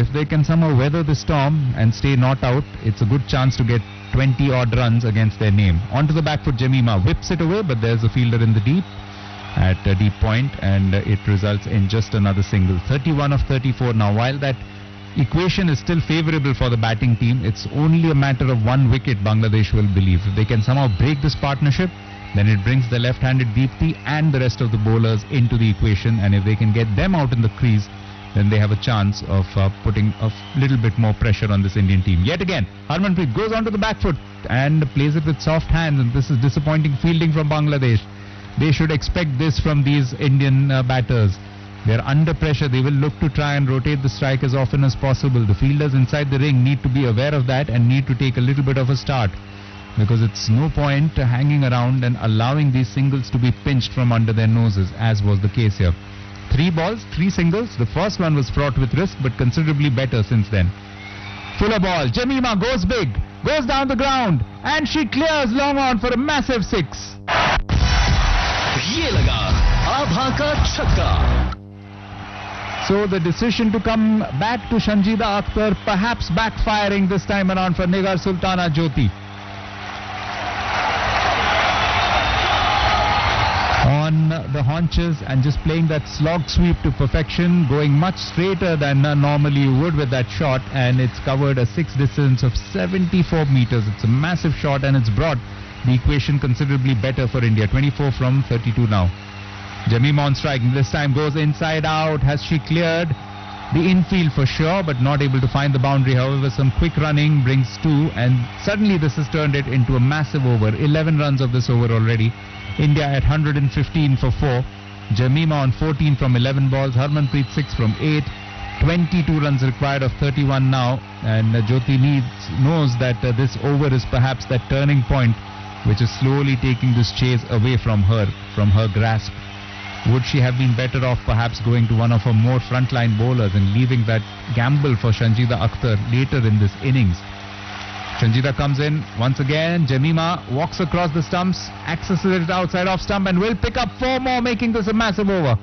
If they can somehow weather the storm and stay not out, it's a good chance to get 20 odd runs against their name. Onto the back foot, Jemimah whips it away, but there's a fielder in the deep at a deep point, and it results in just another single. 31 of 34 now. While that equation is still favorable for the batting team, it's only a matter of one wicket, Bangladesh will believe. If they can somehow break this partnership, then it brings the left-handed Deepti and the rest of the bowlers into the equation, and if they can get them out in the crease, then they have a chance of putting a little bit more pressure on this Indian team. Yet again, Harmanpreet goes onto the back foot and plays it with soft hands, and this is disappointing fielding from Bangladesh. They should expect this from these Indian batters. They're under pressure. They will look to try and rotate the strike as often as possible. The fielders inside the ring need to be aware of that and need to take a little bit of a start, because it's no point hanging around and allowing these singles to be pinched from under their noses, as was the case here. 3 balls, 3 singles. The first one was fraught with risk, but considerably better since then. Fuller ball. Jemimah goes big, goes down the ground, and she clears long on for a massive 6. ये लगा आभा का छक्का. So the decision to come back to Shanjida Akhtar perhaps backfiring this time around for Nigar Sultana Jyoti. On the haunches and just playing that slog sweep to perfection, going much straighter than normally you would with that shot, and it's covered a 6 distance of 74 meters. It's a massive shot, and it's brought the equation considerably better for India. 24 from 32 now. Jemimah on strike. This time goes inside out. Has she cleared the infield for sure, but not able to find the boundary? However, some quick running brings 2, and suddenly this has turned it into a massive over. 11 runs of this over already. India at 115 for 4. Jemimah on 14 from 11 balls. Harmanpreet 6 from 8. 22 runs required of 31 now, and Jyoti knows that this over is perhaps that turning point which is slowly taking this chase away from her grasp. Would she have been better off perhaps going to one of her more frontline bowlers and leaving that gamble for Shanjida Akhtar later in this innings? Shanjida comes in once again. Jemimah walks across the stumps, accesses it outside off stump, and will pick up 4 more, making this a massive over.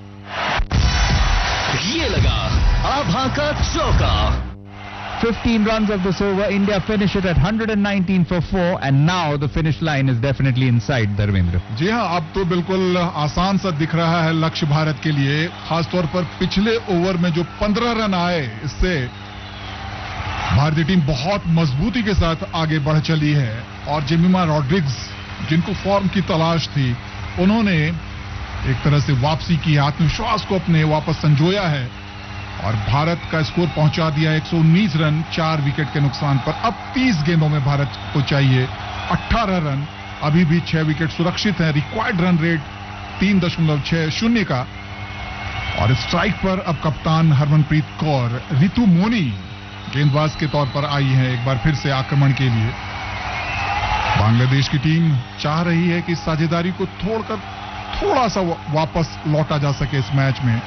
ये लगा आभा का चौका. 15 runs of this over. India finish it at 119 for 4, and now the finish line is definitely in sight, Dharmendra. जी हाँ, अब तो बिल्कुल आसान सा दिख रहा है लक्ष्य भारत के लिए. खासतौर पर पिछले ओवर में जो 15 रन आए, इससे भारतीय टीम बहुत मजबूती के साथ आगे बढ़ चली है. और जेमिमा रॉड्रिग्स, जिनको फॉर्म की तलाश थी, उन्होंने एक तरह से वापसी की, आत्मविश्वास को अपने वापस संजोया है और भारत का स्कोर पहुंचा दिया 119 रन 4 विकेट के नुकसान पर. अब 30 गेंदों में भारत को चाहिए 18 रन. अभी भी 6 विकेट सुरक्षित हैं. रिक्वायर्ड रन रेट 3.60 का. और स्ट्राइक पर अब कप्तान हरमनप्रीत कौर, रितु मोनी गेंदबाज के तौर पर आई हैं एक बार फिर से आक्रमण के लिए. बांग्लादेश की टीम चाह रही है कि साझेदारी को थोड़ा सा वापस लौटा जा सके इस मैच में.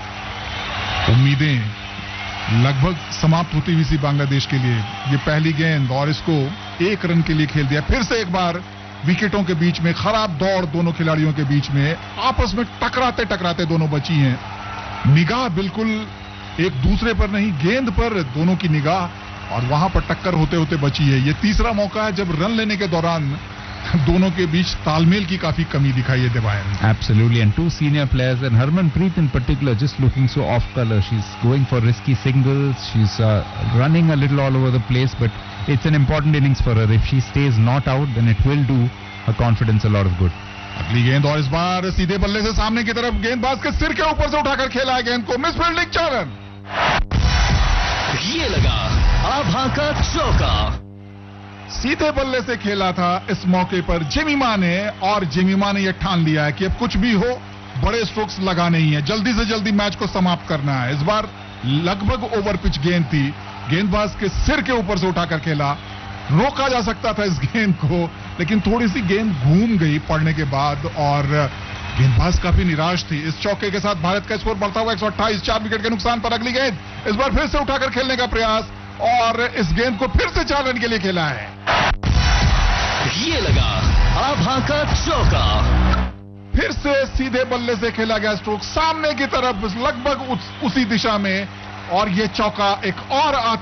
उम्मीदें लगभग समाप्त होती हुई सी बांग्लादेश के लिए. ये पहली गेंद और इसको 1 रन के लिए खेल दिया. फिर से एक बार विकेटों के बीच में खराब दौड़, दोनों खिलाड़ियों के बीच में आपस में टकराते दोनों बची हैं. निगाह बिल्कुल एक दूसरे पर नहीं, गेंद पर दोनों की निगाह, और वहां पर टक्कर होते बची है. ये तीसरा मौका है जब रन लेने के दौरान दोनों के बीच तालमेल की काफी कमी दिखाई है दिवायन. Absolutely, and 2 senior players, and Harmanpreet in particular just looking so off color. She's going for risky singles, she's running a little all over the place, but it's an important innings for her. If she stays not out, then it will do her confidence a lot of good. अगली गेंद और इस बार सीधे बल्ले से सामने की तरफ, गेंदबाज के सिर के ऊपर से उठाकर खेला है गेंद को. Miss fielding, 4 run. ये लगा आभा का चौका. सीधे बल्ले से खेला था इस मौके पर जेमिमा ने, और जेमिमा ने यह ठान लिया है कि अब कुछ भी हो, बड़े स्ट्रोक्स लगाने ही है, जल्दी से जल्दी मैच को समाप्त करना है. इस बार लगभग ओवर पिच गेंद थी, गेंदबाज के सिर के ऊपर से उठाकर खेला. रोका जा सकता था इस गेंद को, लेकिन थोड़ी सी गेंद घूम गई पड़ने के बाद और गेंदबाज काफी निराश थी. इस चौके के साथ भारत का स्कोर बढ़ता हुआ 128, 4 विकेट के नुकसान पर. अगली गेंद इस बार फिर से उठाकर खेलने का प्रयास, और इस गेंद को फिर से 4 रन के लिए खेला है. ये लगा आभा का चौका. फिर से सीधे बल्ले से खेला गया स्ट्रोक सामने की तरफ, लगभग उसी दिशा में, और ये चौका एक और